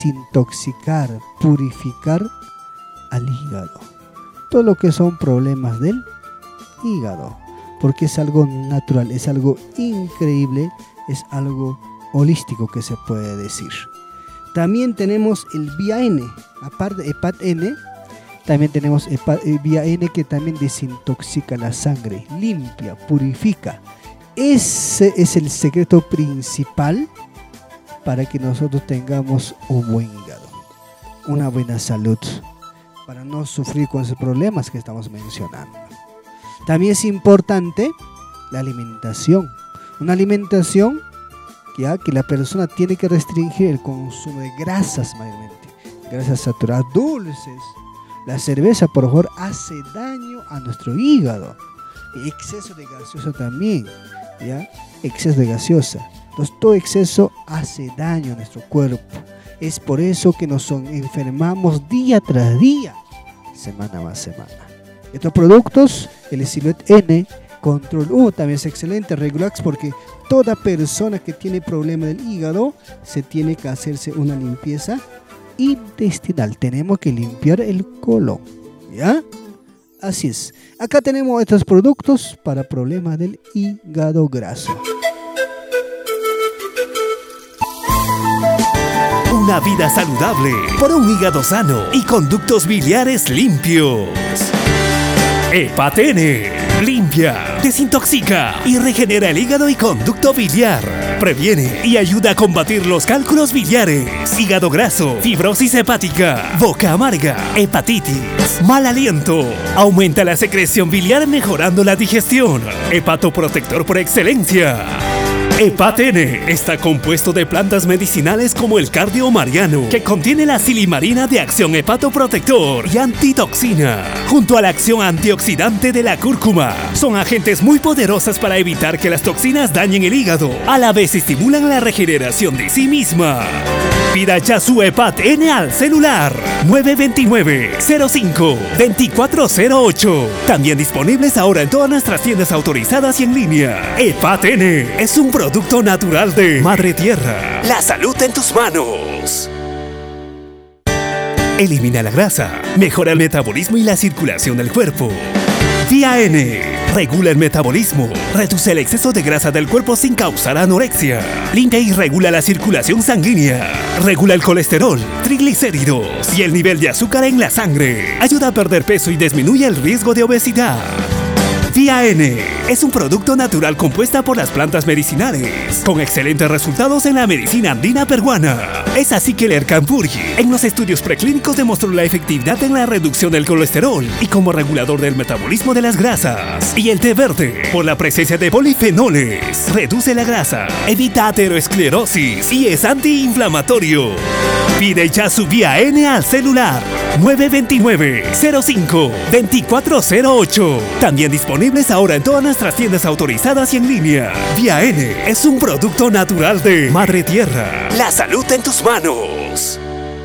desintoxicar, purificar al hígado. Todo lo que son problemas del hígado, porque es algo natural, es algo increíble, es algo holístico que se puede decir. También tenemos el vía N, aparte de Hepat N, también tenemos vía N, que también desintoxica la sangre, limpia, purifica. Ese es el secreto principal para que nosotros tengamos un buen hígado, una buena salud, para no sufrir con esos problemas que estamos mencionando. También es importante la alimentación, una alimentación que la persona tiene que restringir el consumo de grasas mayormente, grasas saturadas, dulces. La cerveza, por favor, hace daño a nuestro hígado. Exceso de gaseosa también, ¿ya? Exceso de gaseosa. Entonces, todo exceso hace daño a nuestro cuerpo. Es por eso que nos enfermamos día tras día, semana más semana. Estos productos, el Estimulat N, Control U, también es excelente, Regulax, porque toda persona que tiene problema del hígado se tiene que hacerse una limpieza intestinal. Tenemos que limpiar el colon, ¿ya? Así es. Acá tenemos estos productos para problemas del hígado graso. Una vida saludable por un hígado sano y conductos biliares limpios. Hepat N limpia, desintoxica y regenera el hígado y conducto biliar. Previene y ayuda a combatir los cálculos biliares, hígado graso, fibrosis hepática, boca amarga, hepatitis, mal aliento. Aumenta la secreción biliar mejorando la digestión. Hepatoprotector por excelencia. Hepat N está compuesto de plantas medicinales como el cardio mariano, que contiene la silimarina de acción hepatoprotector y antitoxina, junto a la acción antioxidante de la cúrcuma. Son agentes muy poderosas para evitar que las toxinas dañen el hígado, a la vez estimulan la regeneración de sí misma. Pida ya su Hepat N al celular 929-05-2408. También disponibles ahora en todas nuestras tiendas autorizadas y en línea. Hepat N es un producto natural de Madre Tierra. La salud en tus manos. Elimina la grasa, mejora el metabolismo y la circulación del cuerpo. Vía N regula el metabolismo, reduce el exceso de grasa del cuerpo sin causar anorexia, limpia y regula la circulación sanguínea, regula el colesterol, triglicéridos y el nivel de azúcar en la sangre, ayuda a perder peso y disminuye el riesgo de obesidad. Vía N es un producto natural compuesta por las plantas medicinales, con excelentes resultados en la medicina andina peruana. Es así que el Ercampuri en los estudios preclínicos demostró la efectividad en la reducción del colesterol y como regulador del metabolismo de las grasas. Y el té verde, por la presencia de polifenoles, reduce la grasa, evita aterosclerosis y es antiinflamatorio. Pide ya su Vía N al celular 929-05-2408. También disponibles ahora en todas nuestras tiendas autorizadas y en línea. Vía N es un producto natural de Madre Tierra. La salud en tus manos.